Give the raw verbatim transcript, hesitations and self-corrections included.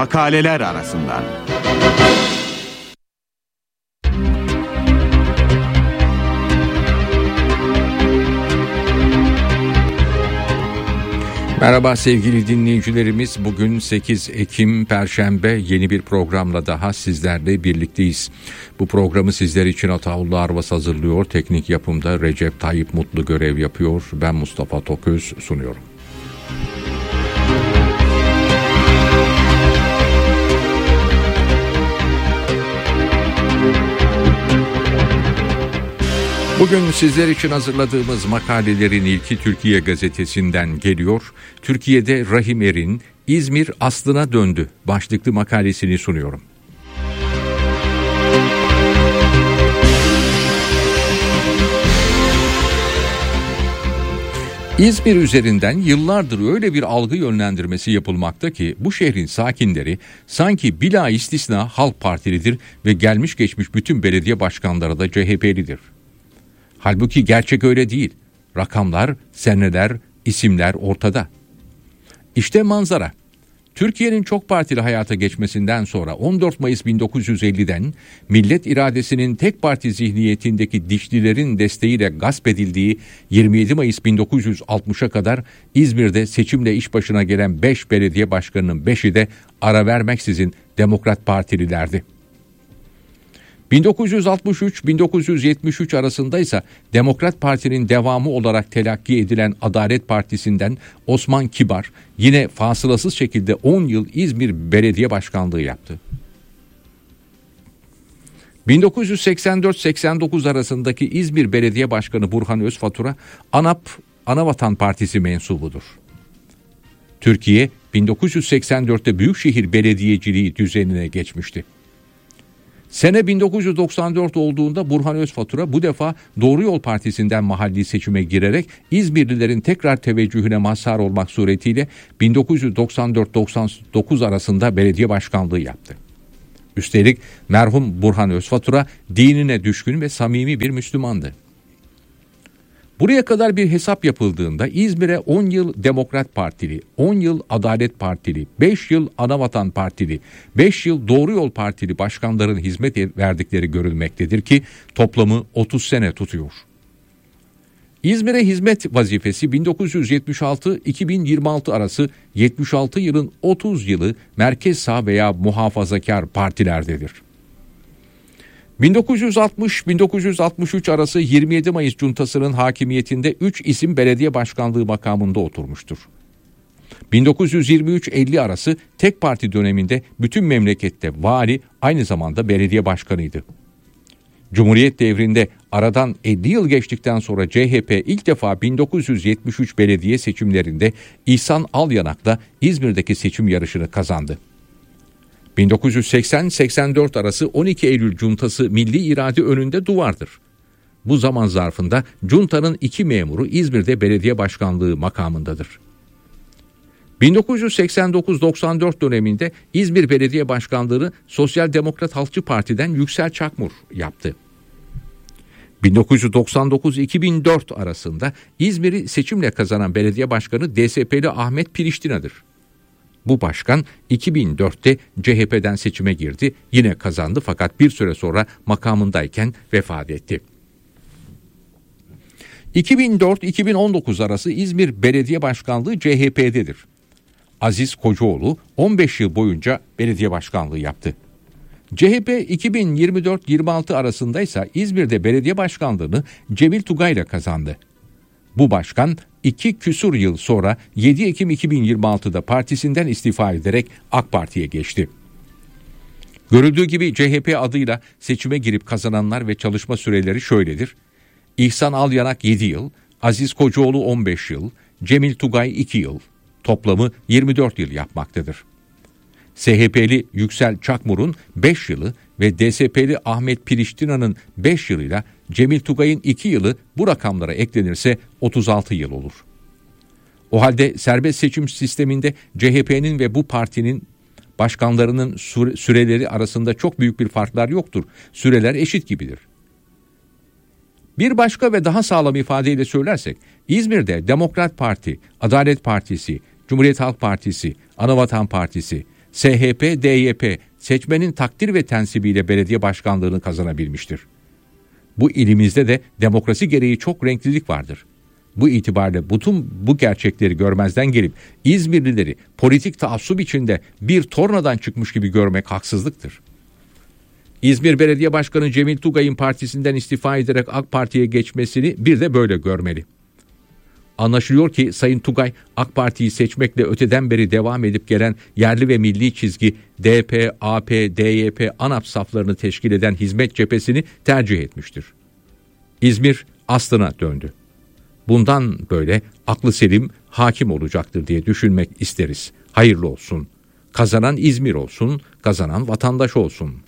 makaleler arasından. Merhaba sevgili dinleyicilerimiz. Bugün sekiz Ekim Perşembe, yeni bir programla daha sizlerle birlikteyiz. Bu programı sizler için Ataullah Arvas hazırlıyor. Teknik yapımda Recep Tayyip Mutlu görev yapıyor. Ben Mustafa Toköz sunuyorum. Bugün sizler için hazırladığımız makalelerin ilki Türkiye Gazetesi'nden geliyor. Türkiye'de Rahim Er'in İzmir aslına döndü başlıklı makalesini sunuyorum. İzmir üzerinden yıllardır öyle bir algı yönlendirmesi yapılmakta ki bu şehrin sakinleri sanki bila istisna Halk Partilidir ve gelmiş geçmiş bütün belediye başkanları da C H P'lidir. Halbuki gerçek öyle değil. Rakamlar, seneler, isimler ortada. İşte manzara. Türkiye'nin çok partili hayata geçmesinden sonra on dört Mayıs bin dokuz yüz elliden millet iradesinin tek parti zihniyetindeki dişlilerin desteğiyle gasp edildiği yirmi yedi Mayıs bin dokuz yüz altmışa kadar İzmir'de seçimle iş başına gelen beş belediye başkanının beşi de ara vermeksizin Demokrat Partililerdi. bin dokuz yüz altmış üç bin dokuz yüz yetmiş üç arasında ise Demokrat Parti'nin devamı olarak telakki edilen Adalet Partisi'nden Osman Kibar yine fasılasız şekilde on yıl İzmir Belediye Başkanlığı yaptı. bin dokuz yüz seksen dört seksen dokuz arasındaki İzmir Belediye Başkanı Burhan Özfatura ANAP Anavatan Partisi mensubudur. Türkiye bin dokuz yüz seksen dörtte büyükşehir belediyeciliği düzenine geçmişti. Sene bin dokuz yüz doksan dört olduğunda Burhan Özfatura bu defa Doğru Yol Partisi'nden mahalli seçime girerek İzmirlilerin tekrar teveccühüne mazhar olmak suretiyle bin dokuz yüz doksan dört doksan dokuz arasında belediye başkanlığı yaptı. Üstelik merhum Burhan Özfatura dinine düşkün ve samimi bir Müslümandı. Buraya kadar bir hesap yapıldığında İzmir'e on yıl Demokrat Partili, on yıl Adalet Partili, beş yıl Anavatan Partili, beş yıl Doğru Yol Partili başkanların hizmet verdikleri görülmektedir ki toplamı otuz sene tutuyor. İzmir'e hizmet vazifesi bin dokuz yüz yetmiş altı iki bin yirmi altı arası yetmiş altı yılın otuz yılı merkez sağ veya muhafazakar partilerdedir. bin dokuz yüz altmış bin dokuz yüz altmış üç arası yirmi yedi Mayıs Cuntası'nın hakimiyetinde üç isim belediye başkanlığı makamında oturmuştur. bin dokuz yüz yirmi üç elli arası tek parti döneminde bütün memlekette vali aynı zamanda belediye başkanıydı. Cumhuriyet devrinde aradan elli yıl geçtikten sonra C H P ilk defa bin dokuz yüz yetmiş üç belediye seçimlerinde İhsan Alyanak'la İzmir'deki seçim yarışını kazandı. bin dokuz yüz seksen seksen dört arası on iki Eylül Cuntası milli irade önünde duvardır. Bu zaman zarfında Cunta'nın iki memuru İzmir'de belediye başkanlığı makamındadır. bin dokuz yüz seksen dokuz doksan dört döneminde İzmir Belediye Başkanlığı'nı Sosyal Demokrat Halkçı Parti'den Yüksel Çakmur yaptı. bin dokuz yüz doksan dokuz iki bin dört arasında İzmir'i seçimle kazanan belediye başkanı D S P'li Ahmet Piriştina'dır. Bu başkan iki bin dörtte C H P'den seçime girdi, yine kazandı fakat bir süre sonra makamındayken vefat etti. iki bin dört iki bin on dokuz arası İzmir Belediye Başkanlığı C H P'dedir. Aziz Kocaoğlu on beş yıl boyunca belediye başkanlığı yaptı. C H P iki bin yirmi dört yirmi altı arasındaysa İzmir'de belediye başkanlığını Cemil Tugay ile kazandı. Bu başkan iki küsur yıl sonra yedi Ekim iki bin yirmi altıda partisinden istifa ederek AK Parti'ye geçti. Görüldüğü gibi C H P adıyla seçime girip kazananlar ve çalışma süreleri şöyledir. İhsan Alyanak yedi yıl, Aziz Kocaoğlu on beş yıl, Cemil Tugay iki yıl, toplamı yirmi dört yıl yapmaktadır. S H P'li Yüksel Çakmur'un beş yılı ve D S P'li Ahmet Piriştina'nın beş yılıyla Cemil Tugay'ın iki yılı bu rakamlara eklenirse otuz altı yıl olur. O halde serbest seçim sisteminde C H P'nin ve bu partinin başkanlarının süreleri arasında çok büyük bir farklar yoktur. Süreler eşit gibidir. Bir başka ve daha sağlam ifadeyle söylersek, İzmir'de Demokrat Parti, Adalet Partisi, Cumhuriyet Halk Partisi, Anavatan Partisi, S H P D Y P seçmenin takdir ve tensibiyle belediye başkanlığını kazanabilmiştir. Bu ilimizde de demokrasi gereği çok renklilik vardır. Bu itibarla bütün bu gerçekleri görmezden gelip İzmirlileri politik taassup içinde bir tornadan çıkmış gibi görmek haksızlıktır. İzmir Belediye Başkanı Cemil Tugay'ın partisinden istifa ederek AK Parti'ye geçmesini bir de böyle görmeli. Anlaşılıyor ki Sayın Tugay AK Parti'yi seçmekle öteden beri devam edip gelen yerli ve milli çizgi D P, A P, D Y P, ANAP saflarını teşkil eden hizmet cephesini tercih etmiştir. İzmir aslına döndü. Bundan böyle aklı selim hakim olacaktır diye düşünmek isteriz. Hayırlı olsun. Kazanan İzmir olsun, kazanan vatandaş olsun.